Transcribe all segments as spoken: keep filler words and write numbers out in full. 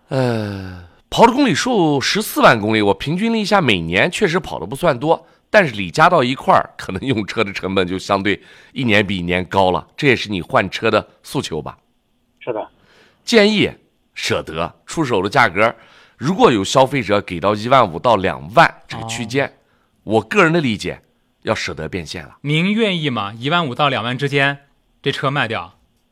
呃，跑的公里数十四万公里，我平均了一下，每年确实跑的不算多，但是里加到一块儿，可能用车的成本就相对一年比一年高了，这也是你换车的诉求吧？ 是的。 建议舍得出手的价格，如果有消费者给到一万五到两万这个区间，哦、我个人的理解，要舍得变现了。 您愿意吗？一万五到两万之间，这车卖掉？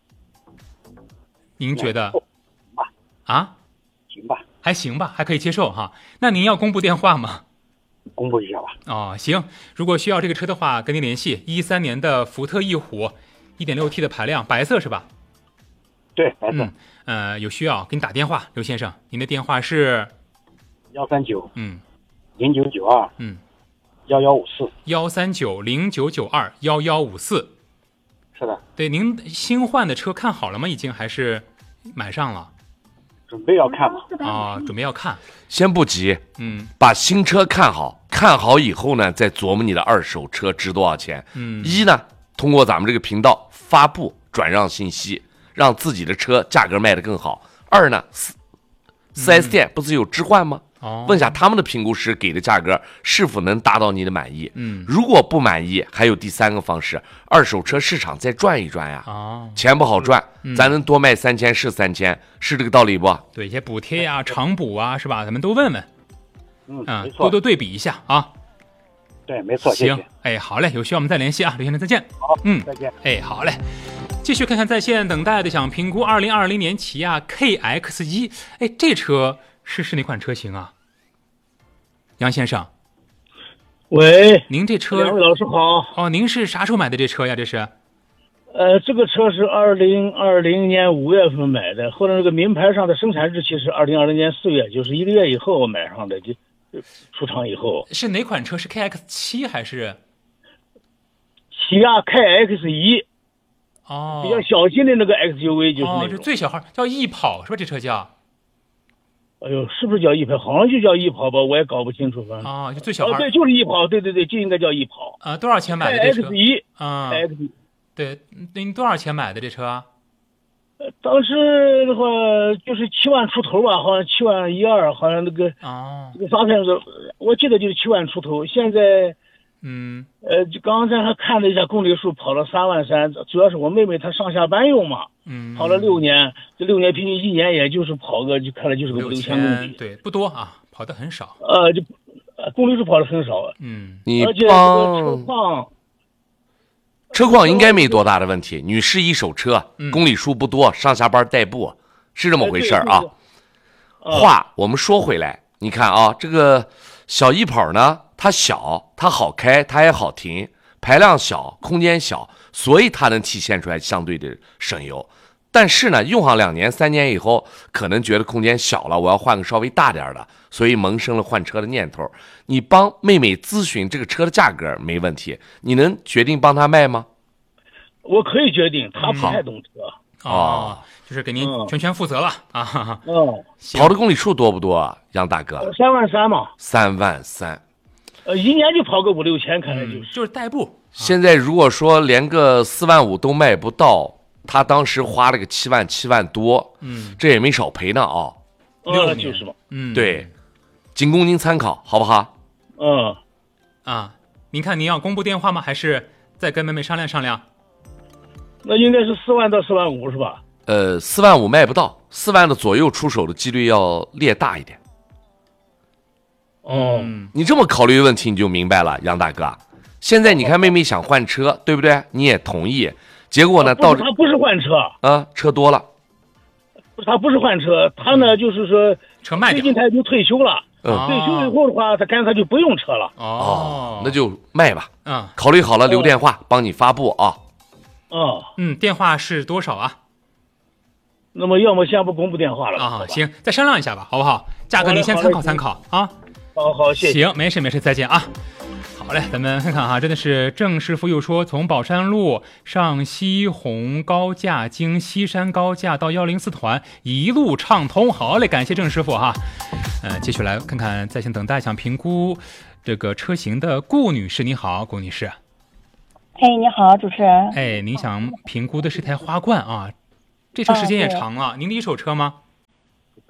您觉得？啊？ 行吧， 还行吧，还可以接受哈。那您要公布电话吗？ 公布一下吧。 哦，行。如果需要这个车的话，跟您联系。一三年的福特翼虎，一点六 T 的排量，白色是吧？ 对，白色。 嗯，呃，有需要给你打电话，刘先生，您的电话是幺三九嗯零九九二嗯幺幺五四幺三九零九九二幺幺五四。 是的。 对，您新换的车看好了吗？已经还是买上了？ 准备要看吧。 啊、哦，准备要看， 先不急， 嗯， 把新车看好，看好以后呢，再琢磨你的二手车值多少钱。 嗯， 一呢，通过咱们这个频道发布转让信息，让自己的车价格卖得更好。二呢，四四 S 店不是有置换吗？ 哦， 问一下他们的评估师给的价格是否能达到你的满意。 嗯， 如果不满意，还有第三个方式，二手车市场再转一转呀。 哦， 钱不好赚， 嗯、 咱能多卖三千是三千，是这个道理不？ 对，一些补贴呀、长补啊，是吧？咱们都问问， 嗯， 啊、 没错， 多多对比一下啊。 对，没错， 行， 谢谢。 哎，好嘞，有需要我们再联系啊，刘先生再见。 好， 嗯， 再见。 哎，好嘞。继续看看在线等待的，想评估二零二零年起亚 K X 一，哎，这车是是哪款车型啊？杨先生， 喂， 您这车， 两位老师好。 哦，您是啥时候买的这车呀？这是？ 呃，这个车是二零二零年五月份买的，后来这个名牌上的生产日期是二零二零年四月，就是一个月以后我买上的，就出厂以后。 是哪款车？是 K X 七还是？ 起亚 K X 一。 哦， 比较小型的那个 X U V 就是那种。 哦，就最小号叫翼跑是吧？这车叫？ 哎呦，是不是叫翼跑？好像就叫翼跑吧，我也搞不清楚。反正哦，就最小号。 哦，对，就是翼跑，对对对，就应该叫翼跑。 啊，多少钱买的这车 X 一啊 ，X 对，您多少钱买的这车啊？ 呃，当时的话就是七万出头吧，好像七万一二，好像那个哦， 这个发票是，我记得就是七万出头。现在， 嗯， 呃，就刚才还看了一下公里数，跑了三万三，主要是我妹妹她上下班用嘛， 嗯， 跑了六年，这六年平均一年也就是跑个，就看来就是个六千公里， 对，不多啊，跑的很少。 呃，就呃公里数跑的很少， 嗯， 你而且这个车况。 车况应该没多大的问题，女士一手车， 嗯、 公里数不多，上下班代步，是这么回事啊。 呃、 话我们说回来，你看啊，这个小翼跑呢，它小，它好开，它也好停，排量小，空间小，所以它能体现出来相对的省油。但是呢，用上两年、三年以后，可能觉得空间小了，我要换个稍微大点的，所以萌生了换车的念头。你帮妹妹咨询这个车的价格没问题，你能决定帮她卖吗？ 我可以决定，她不太懂车。 嗯、哦，就是给您全权负责了、嗯、啊。 嗯， 跑的公里数多不多啊，杨大哥？ 三万三嘛。 三万三。 呃，一年就跑个五六千，看来就是、 嗯、就是代步。 现在如果说连个四万五都卖不到。他当时花了个七万七万多， 嗯， 这也没少赔呢啊、哦。 六年就是嘛， 嗯， 对，仅供您参考，好不好？ 嗯， 啊，您看您要公布电话吗？还是再跟妹妹商量商量？ 那应该是四万到四万五是吧？ 呃，四万五卖不到，四万的左右出手的几率要略大一点。 哦、 嗯， 你这么考虑问题，你就明白了，杨大哥。现在你看妹妹想换车，对不对？你也同意。结果呢？到他不是换车啊，车多了。 他不是换车，他呢就是说车卖掉， 最近他已经退休了。 嗯， 退休以后的话，他干脆就不用车了。 哦，那就卖吧。 嗯， 考虑好了，留电话，帮你发布啊。 哦， 嗯，电话是多少啊？ 那么要么先不公布电话了啊？行，再商量一下吧，好不好？价格您先参考参考啊。 好好，谢谢。 行，没事没事，再见啊。好嘞，咱们看看哈，真的是郑师傅又说，从宝山路上西红高架经西山高架到幺零四团一路畅通。好嘞，感谢郑师傅哈。呃，继续来看看在线等待想评估这个车型的顾女士，你好，顾女士。 哎，你好，主持人。 哎，您想评估的是台花冠啊，这车时间也长了，您的一手车吗？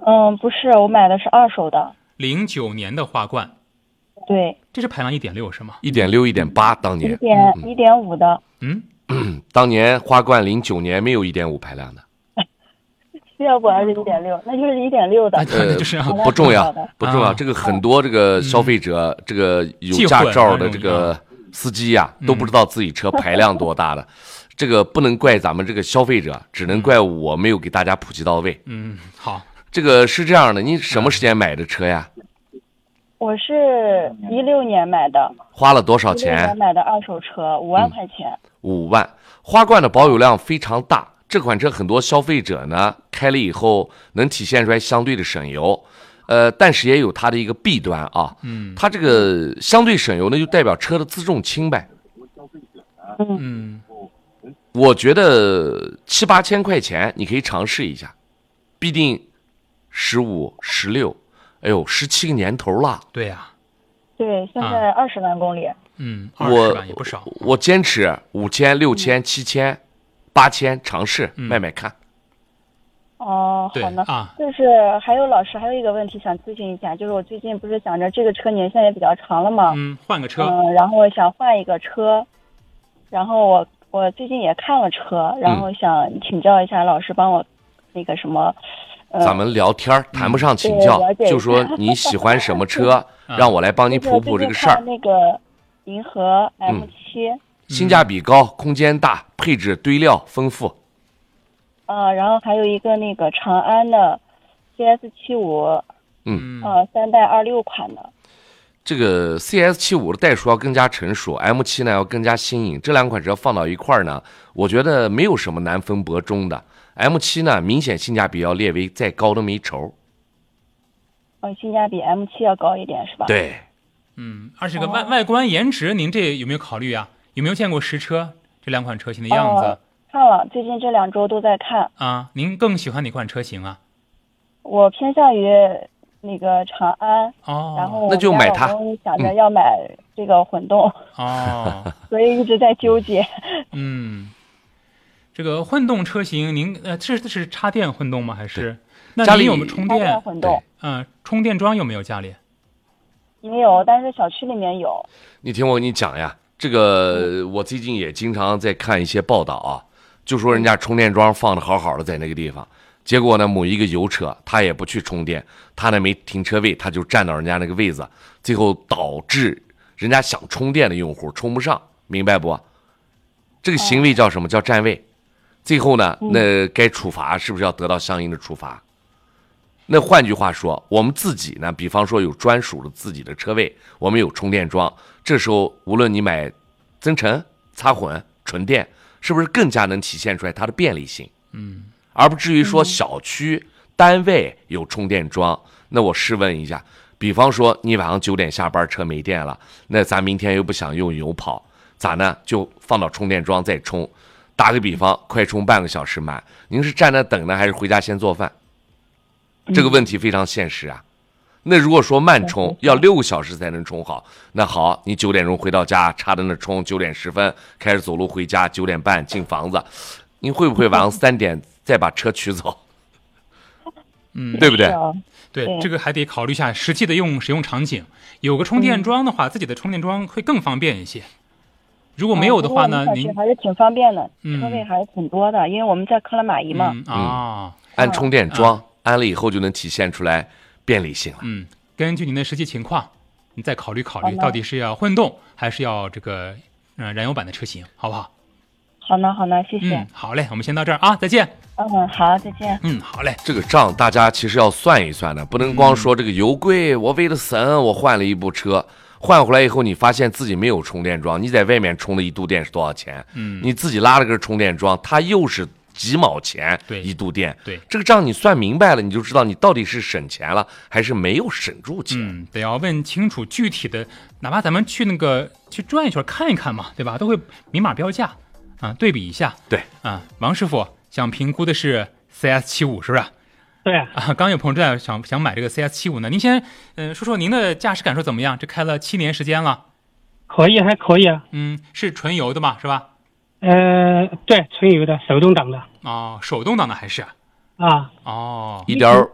嗯，不是，我买的是二手的。 零九年的花冠， 对， 这是排量一点六是吗？ 一点六、一点八，当一年， 点一点五的。 嗯， 当年花冠零九年没有一点五排量的， 要不还是一点六，那就是一点六的。 那那就是不不重要，不重要。 啊这个很多这个消费者，这个有记混驾照啊的这个司机呀、 嗯都不知道自己车排量多大的。这个不能怪咱们这个消费者，只能怪我没有给大家普及到位。 嗯，好， 这个是这样的，你什么时间买的车呀？ 我是一六年买的， 花了多少一六年钱？ 买的二手车，五万块钱。 五万。花冠的保有量非常大，这款车很多消费者呢开了以后能体现出来相对的省油，呃，但是也有它的一个弊端啊。 嗯它这个相对省油呢，就代表车的自重轻呗。 嗯， 我觉得七八千块钱你可以尝试一下，必定十五、十六，哎呦，十七个年头了。 对呀、 对，现在二十万公里。 嗯，二十我万也不少。 我坚持五千、六千、七千、八千尝试嗯卖卖看。 哦， 对好的。 啊， 就是还有老师还有一个问题想咨询一下，就是我最近不是想着这个车年限也比较长了嘛， 嗯，换个车， 嗯，然后想换一个车，然后我我最近也看了车，然后想请教一下老师，帮我那个什么，呃， 咱们聊天儿谈不上请教对了解，一下就说你喜欢什么车，让我来帮你就是普普这个事儿。 最近看那个银河 M 七、 性价比高，空间大，配置堆料丰富。 啊，然后还有一个那个长安的 C S 七五， 嗯呃，三代二六款的。 这个 C S 七五的代数要更加成熟 ，M 七呢要更加新颖。这两款车放到一块儿呢，我觉得没有什么难分伯仲的。M 七呢，明显性价比要略微再高的没愁。 呃，性价比 M 七要高一点是吧？。 对， 嗯，而且这个外外观颜值，您这有没有考虑啊？有没有见过实车这两款车型的样子、 哦看了，最近这两周都在看。 啊？您更喜欢哪款车型啊？ 我偏向于那个长安，然哦后那就买它我家老公想着要买这个混动， 哦， 所以一直在纠结。 嗯，这个混动车型，您呃，这这是插电混动吗？还是？那家里您有没有充插电电？ 混动嗯、充电桩有没有家里？ 没有，但是小区里面有。 你听我跟你讲呀，这个我最近也经常在看一些报道啊，就说人家充电桩放的好好的在那个地方，结果呢，某一个油车他也不去充电，他呢没停车位，他就占到人家那个位子，最后导致人家想充电的用户充不上，明白不？这个行为叫什么？叫占位。最后呢，那该处罚是不是要得到相应的处罚？那换句话说，我们自己呢，比方说有专属的自己的车位，我们有充电桩，这时候无论你买增程、插混、纯电，是不是更加能体现出来它的便利性？ 嗯， 而不至于说小区、单位有充电桩。那我试问一下，比方说你晚上九点下班，车没电了，那咱明天又不想用油跑，咋呢？就放到充电桩再充。打个比方，快充半个小时满，您是站那等呢，还是回家先做饭？这个问题非常现实啊。那如果说慢充要六个小时才能充好，那好，你九点钟回到家，插在那充，九点十分开始走路回家，九点半进房子，您会不会晚上三点再把车取走？ 嗯， 对不对是？啊对， 对这个还得考虑一下实际的用使用场景。有个充电桩的话，自己的充电桩会更方便一些。如果没有的话呢， 嗯不过我们小您区还是挺方便的， 嗯车位还是挺多的，因为我们在克拉玛依嘛。 嗯啊， 安充电桩，安了以后就能体现出来便利性了。 嗯，根据您的实际情况，你再考虑考虑， 好的到底是要混动还是要这个呃燃油版的车型，好不好？ 好呢，好呢，谢谢。 嗯，好嘞，我们先到这儿啊，再见。 嗯，好，再见。 嗯，好嘞。 这个账大家其实要算一算的，不能光说这个油贵，我为了省我换了一部车，换回来以后你发现自己没有充电桩，你在外面充的一度电是多少钱？ 嗯， 你自己拉了个充电桩，它又是几毛钱对一度电。 对， 这个账你算明白了，你就知道你到底是省钱了还是没有省住钱。 嗯，得要问清楚具体的，哪怕咱们去那个去转一圈看一看嘛，对吧？都会明码标价啊，对比一下。 对啊，王师傅想评估的是 C S 七五是不是？ 对， 啊，刚有朋友正在想想买这个 C S 七五呢，您先嗯、呃、说说您的驾驶感受怎么样？这开了七年时间了， 可以，还可以啊。 嗯，是纯油的嘛，是吧？ 呃，对，纯油的，手动挡的哦，手动挡的还是？ 啊。 哦， 一点